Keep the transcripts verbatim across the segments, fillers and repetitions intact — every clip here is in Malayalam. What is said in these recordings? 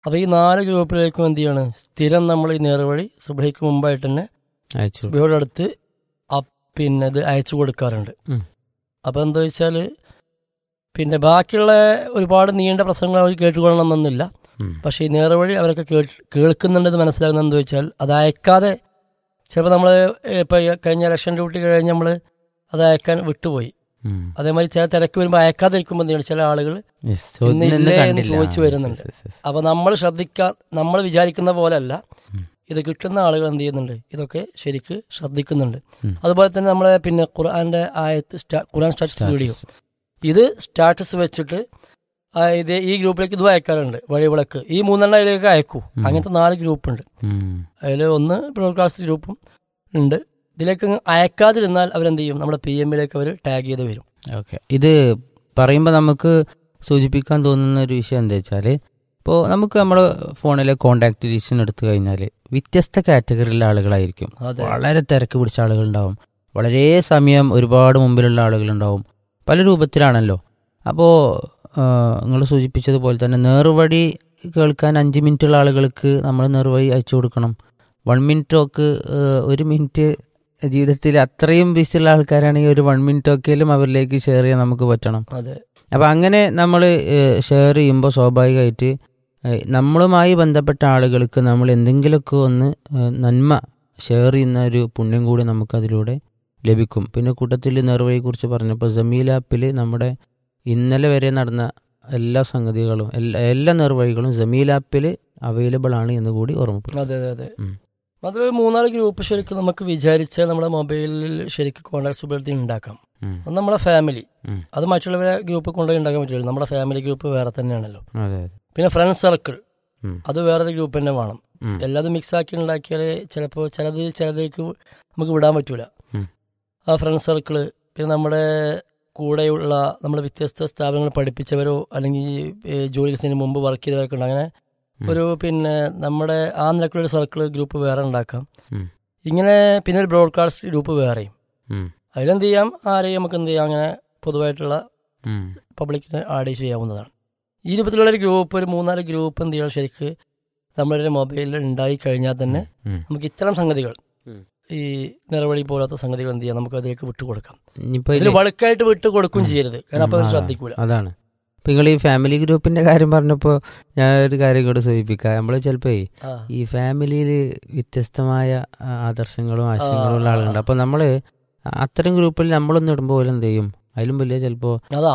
അപ്പോൾ ഈ നാല് ഗ്രൂപ്പിലേക്കും എന്ത് ചെയ്യാണ്, സ്ഥിരം നമ്മൾ ഈ നേർവഴി സുബ്ഹിക്ക് മുമ്പായിട്ട് തന്നെ സുബ്ഹിയോട് അടുത്ത് പിന്നെ ഇത് അയച്ചു കൊടുക്കാറുണ്ട്. അപ്പോൾ എന്താ വെച്ചാൽ പിന്നെ ബാക്കിയുള്ള ഒരുപാട് നീണ്ട പ്രസംഗങ്ങൾ അവർ കേട്ടുകൊള്ളണമെന്നില്ല. പക്ഷേ ഈ നേർവഴി അവരൊക്കെ കേൾ കേൾക്കുന്നുണ്ടെന്ന് മനസ്സിലാകുന്നത് എന്താ വെച്ചാൽ അത് അയക്കാതെ ചിലപ്പോൾ നമ്മൾ ഇപ്പോൾ കഴിഞ്ഞ ഇലക്ഷൻ ഡ്യൂട്ടി കഴിഞ്ഞ് നമ്മൾ അത് അയക്കാൻ വിട്ടുപോയി. അതേമാതിരി ചില തിരക്ക് വരുമ്പോൾ അയക്കാതിരിക്കുമ്പോൾ എന്താണ് ചില ആളുകൾ ഇന്നില്ലേ എന്ന് ചോദിച്ചു വരുന്നുണ്ട്. അപ്പോൾ നമ്മൾ ശ്രദ്ധിക്കാൻ നമ്മൾ വിചാരിക്കുന്ന പോലെ അല്ല, ഇത് കിട്ടുന്ന ആളുകൾ എന്ത് ചെയ്യുന്നുണ്ട്, ഇതൊക്കെ ശരിക്ക് ശ്രദ്ധിക്കുന്നുണ്ട്. അതുപോലെ തന്നെ നമ്മളെ പിന്നെ ഖുർആന്റെ ആയത്ത് ഖുർആൻ സ്റ്റാറ്റസ് വീഡിയോ ഇത് സ്റ്റാറ്റസ് വെച്ചിട്ട് ഇത് ഈ ഗ്രൂപ്പിലേക്ക് ഇതും അയക്കാറുണ്ട്. വഴിവിളക്ക് ഈ മൂന്നെണ്ണം അതിലേക്ക് അയക്കൂ. അങ്ങനത്തെ നാല് ഗ്രൂപ്പുണ്ട്. അതിൽ ഒന്ന് ബ്രോഡ്കാസ്റ്റ് ഗ്രൂപ്പും ഉണ്ട്. ഇതിലേക്ക് അയക്കാതിരുന്നാൽ അവരെന്ത് ചെയ്യും, നമ്മുടെ പി എമ്മിലേക്ക് അവർ ടാഗ് ചെയ്ത് വരും. ഓക്കെ, ഇത് പറയുമ്പോൾ നമുക്ക് സൂചിപ്പിക്കാൻ തോന്നുന്ന ഒരു വിഷയം എന്താ വെച്ചാൽ, ഇപ്പോൾ നമുക്ക് നമ്മുടെ ഫോണിലെ കോണ്ടാക്ട് ലിസ്റ്റ് എടുത്തു കഴിഞ്ഞാൽ വ്യത്യസ്ത കാറ്റഗറിയിലുള്ള ആളുകളായിരിക്കും. വളരെ തിരക്ക് പിടിച്ച ആളുകളുണ്ടാവും, വളരെ സമയം ഒരുപാട് മുമ്പിലുള്ള ആളുകളുണ്ടാവും, പല രൂപത്തിലാണല്ലോ. അപ്പോൾ നിങ്ങൾ സൂചിപ്പിച്ചതുപോലെ തന്നെ നേർവഴി കേൾക്കാൻ അഞ്ച് മിനിറ്റുള്ള ആളുകൾക്ക് നമ്മൾ നേർവഴി അയച്ചു കൊടുക്കണം. വൺ മിനിറ്റ് ടോക്ക്, ഒരു മിനിറ്റ് ജീവിതത്തിൽ അത്രയും ബിസിയുള്ള ആൾക്കാരാണെങ്കിൽ ഒരു വൺ മിനിറ്റ് ടോക്കിലും അവരിലേക്ക് ഷെയർ ചെയ്യാൻ നമുക്ക് പറ്റണം. അപ്പം അങ്ങനെ നമ്മൾ ഷെയർ ചെയ്യുമ്പോൾ സ്വാഭാവികമായിട്ട് നമ്മളുമായി ബന്ധപ്പെട്ട ആളുകൾക്ക് നമ്മൾ എന്തെങ്കിലുമൊക്കെ ഒന്ന് നന്മ ഷെയർ ചെയ്യുന്ന ഒരു പുണ്യം കൂടി നമുക്കതിലൂടെ ലഭിക്കും. പിന്നെ കൂട്ടത്തിൽ നേർവഴിയെക്കുറിച്ച് പറഞ്ഞപ്പോൾ ജമീൽ ആപ്പിൽ നമ്മുടെ ഇന്നലെ വരെ നടന്ന എല്ലാ സംഗതികളും എല്ലാ എല്ലാ നേർവഴികളും ജമീൽ ആപ്പിൽ അവൈലബിൾ ആണ് എന്ന് കൂടി ഓർമ്മപ്പെടും. അതെ അതെ അതെ അത് മൂന്നാല് ഗ്രൂപ്പ് ശരിക്കും നമുക്ക് വിചാരിച്ചാൽ നമ്മുടെ മൊബൈലിൽ ശരിക്കും കോൺടാക്ട്സ് ഉപയോഗത്തിൽ ഉണ്ടാക്കാം. അത് നമ്മളെ ഫാമിലി, അത് മറ്റുള്ളവരെ ഗ്രൂപ്പ് കൊണ്ടുപോയി ഉണ്ടാക്കാൻ പറ്റില്ല. നമ്മുടെ ഫാമിലി ഗ്രൂപ്പ് വേറെ തന്നെയാണല്ലോ. പിന്നെ ഫ്രണ്ട് സർക്കിൾ അത് വേറൊരു ഗ്രൂപ്പ് തന്നെ വേണം. എല്ലാതും മിക്സ് ആക്കി ഉണ്ടാക്കിയാൽ ചിലപ്പോൾ ചിലത് ചിലതേക്ക് നമുക്ക് വിടാൻ പറ്റൂല. ആ ഫ്രണ്ട് സർക്കിള്, പിന്നെ നമ്മുടെ കൂടെയുള്ള നമ്മുടെ വ്യത്യസ്ത സ്ഥാപനങ്ങൾ പഠിപ്പിച്ചവരോ അല്ലെങ്കിൽ ജോലിക്ക് മുമ്പ് വർക്ക് ചെയ്തവരൊക്കെ ഉണ്ട്. അങ്ങനെ ഒരു പിന്നെ നമ്മുടെ ആ നിലക്കുള്ള സർക്കിൾ ഗ്രൂപ്പ് വേറെ ഉണ്ടാക്കാം. ഇങ്ങനെ പിന്നെ ഒരു ബ്രോഡ്കാസ്റ്റ് ഗ്രൂപ്പ് വേറെയും. അതിലെന്ത് ചെയ്യാം, ആരെയും നമുക്ക് എന്ത് ചെയ്യാം, അങ്ങനെ പൊതുവായിട്ടുള്ള പബ്ലിക്കിന് ആഡ് ചെയ്യാവുന്നതാണ്. ഈ രൂപത്തിലുള്ള ഒരു ഗ്രൂപ്പ്, ഒരു മൂന്നാല് ഗ്രൂപ്പ് എന്ത് ചെയ്യണം, ശരിക്ക് നമ്മുടെ മൊബൈലിൽ ഉണ്ടായി കഴിഞ്ഞാൽ തന്നെ നമുക്ക് ഇത്തരം സംഗതികൾ, ഈ നിറവഴി പോലത്തെ സംഗതികൾ എന്ത് ചെയ്യാം, നമുക്ക് അതിലേക്ക് വിട്ടുകൊടുക്കാം. ഇതിൽ വളുക്കായിട്ട് വിട്ട് കൊടുക്കും ചെയ്യരുത്, കാരണം അപ്പോൾ അവർ ശ്രദ്ധിക്കൂല. അതാണ് ഇപ്പം നിങ്ങൾ ഈ ഫാമിലി ഗ്രൂപ്പിന്റെ കാര്യം പറഞ്ഞപ്പോൾ ഞാൻ ഒരു കാര്യം കൂടെ സൂചിപ്പിക്കാം. നമ്മൾ ചിലപ്പോൾ ഈ ഫാമിലിയിൽ വ്യത്യസ്തമായ ആദർശങ്ങളും ആശയങ്ങളും ഉള്ള ആളുണ്ട്. അപ്പോൾ നമ്മൾ അത്തരം ഗ്രൂപ്പിൽ നമ്മളൊന്നും ഇടുമ്പോൾ പോലും എന്ത് ചെയ്യും, അതിലും വലിയ ചിലപ്പോൾ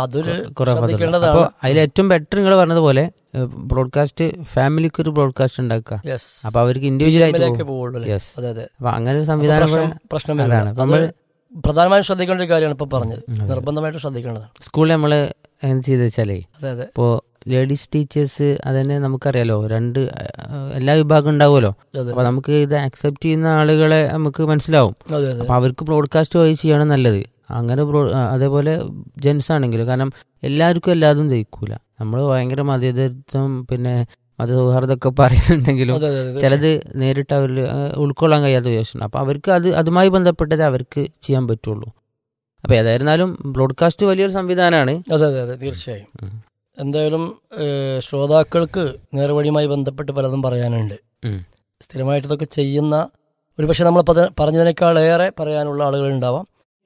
അപ്പോൾ അതിൽ ഏറ്റവും ബെറ്റർ നിങ്ങൾ പറഞ്ഞതുപോലെ ബ്രോഡ്കാസ്റ്റ് ഫാമിലിക്ക് ഒരു ബ്രോഡ്കാസ്റ്റ് ഉണ്ടാക്കുക. അപ്പൊ അവർക്ക് ഇൻഡിവിജ്വൽ ആയിട്ട് അപ്പൊ അങ്ങനെ ഒരു സംവിധാനം പ്രശ്നം അതാണ് നമ്മൾ പ്രധാനമായും ശ്രദ്ധിക്കേണ്ട ഒരു കാര്യമാണ് ഇപ്പൊ പറഞ്ഞത്. നിർബന്ധമായിട്ട് ശ്രദ്ധിക്കേണ്ടതാണ്. സ്കൂളിൽ നമ്മള് എങ്ങനെ ചെയ്ത് വെച്ചാലേ ഇപ്പോ ലേഡീസ് ടീച്ചേഴ്സ് അതന്നെ നമുക്കറിയാലോ, രണ്ട് എല്ലാ വിഭാഗം ഉണ്ടാവുമല്ലോ. അപ്പൊ നമുക്ക് ഇത് അക്സെപ്റ്റ് ചെയ്യുന്ന ആളുകളെ നമുക്ക് മനസ്സിലാവും. അപ്പൊ അവർക്ക് ബ്രോഡ്കാസ്റ്റ് വഴി ചെയ്യണം നല്ലത്. അങ്ങനെ ബ്രോ അതേപോലെ ജെൻസ് ആണെങ്കിലും, കാരണം എല്ലാവർക്കും എല്ലാതും ദഹിക്കൂല. നമ്മൾ ഭയങ്കര മതേതരത്വം പിന്നെ മതസൗഹാർദ്ദമൊക്കെ പറയുന്നുണ്ടെങ്കിലും ചിലത് നേരിട്ട് അവരിൽ ഉൾക്കൊള്ളാൻ കഴിയാത്ത വിഷയമാണ്. അപ്പൊ അവർക്ക് അത് അതുമായി ബന്ധപ്പെട്ടത് അവർക്ക് ചെയ്യാൻ പറ്റുള്ളൂ. അപ്പൊ ഏതായിരുന്നാലും ബ്രോഡ്കാസ്റ്റ് വലിയൊരു സംവിധാനമാണ്. അതെ അതെ അതെ തീർച്ചയായും. എന്തായാലും ശ്രോതാക്കൾക്ക് നേർവഴിയുമായി ബന്ധപ്പെട്ട് പലതും പറയാനുണ്ട്. സ്ഥിരമായിട്ട് ഇതൊക്കെ ചെയ്യുന്ന ഒരുപക്ഷെ നമ്മൾ പറഞ്ഞതിനേക്കാളേറെ പറയാനുള്ള ആളുകളുണ്ടാവാം.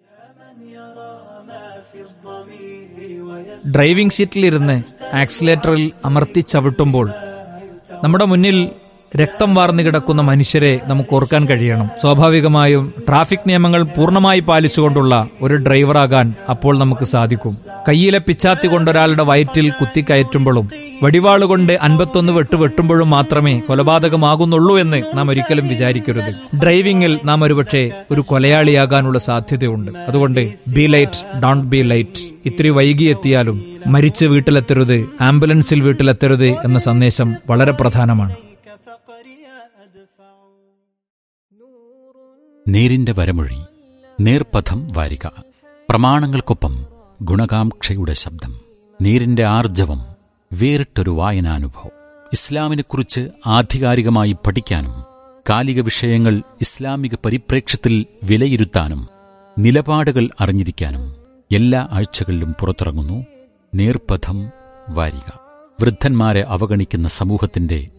ഡ്രൈവിംഗ് സീറ്റിലിരുന്ന് ആക്സിലേറ്ററിൽ അമർത്തി ചവിട്ടുമ്പോൾ നമ്മുടെ മുന്നിൽ രക്തം വാർന്നു കിടക്കുന്ന മനുഷ്യരെ നമുക്ക് ഓർക്കാൻ കഴിയണം. സ്വാഭാവികമായും ട്രാഫിക് നിയമങ്ങൾ പൂർണ്ണമായി പാലിച്ചുകൊണ്ടുള്ള ഒരു ഡ്രൈവറാകാൻ അപ്പോൾ നമുക്ക് സാധിക്കും. കയ്യിലെ പിച്ചാത്തി കൊണ്ടൊരാളുടെ വയറ്റിൽ കുത്തിക്കയറ്റുമ്പോഴും വടിവാളുകൊണ്ട് അൻപത്തൊന്ന് വെട്ട് വെട്ടുമ്പോഴും മാത്രമേ കൊലപാതകമാകുന്നുള്ളൂ എന്ന് നാം ഒരിക്കലും വിചാരിക്കരുത്. ഡ്രൈവിംഗിൽ നാം ഒരുപക്ഷെ ഒരു കൊലയാളിയാകാനുള്ള സാധ്യതയുണ്ട്. അതുകൊണ്ട് B light, don't be light. ഇത്തിരി വൈകിയെത്തിയാലും മരിച്ച് വീട്ടിലെത്തരുത്, ആംബുലൻസിൽ വീട്ടിലെത്തരുത് എന്ന സന്ദേശം വളരെ പ്രധാനമാണ്. നേരിന്റെ വരമൊഴി, നേർപഥം വാരിക. പ്രമാണങ്ങൾക്കൊപ്പം ഗുണകാംക്ഷയുടെ ശബ്ദം, നേരിന്റെ ആർജവം, വേറിട്ടൊരു വായനാനുഭവം. ഇസ്ലാമിനെക്കുറിച്ച് ആധികാരികമായി പഠിക്കാനും കാലിക വിഷയങ്ങൾ ഇസ്ലാമിക പരിപ്രേക്ഷ്യത്തിൽ വിലയിരുത്താനും നിലപാടുകൾ അറിഞ്ഞിരിക്കാനും എല്ലാ ആഴ്ചകളിലും പുറത്തിറങ്ങുന്നു നേർപഥം വാരിക. വൃദ്ധന്മാരെ അവഗണിക്കുന്ന സമൂഹത്തിന്റെ